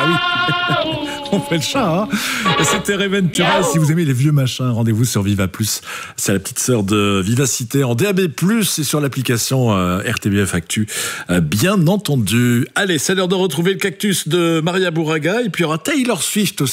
oui. On fait le chat, hein. C'était Reventura. Si vous aimez les vieux machins, rendez-vous sur Viva+. C'est la petite sœur de Vivacité en DAB+, et sur l'application RTBF Actu, bien entendu. Allez, c'est l'heure de retrouver le cactus de Maria Bourraga. Et puis il y aura Taylor Swift aussi.